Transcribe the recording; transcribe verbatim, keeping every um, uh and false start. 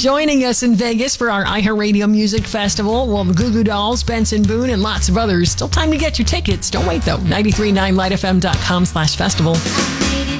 joining us in Vegas for our iHeartRadio Music Festival. Well, the Goo Goo Dolls, Benson Boone, and lots of others. Still time to get your tickets. Don't wait, though. ninety-three point nine light f m dot com slash festival.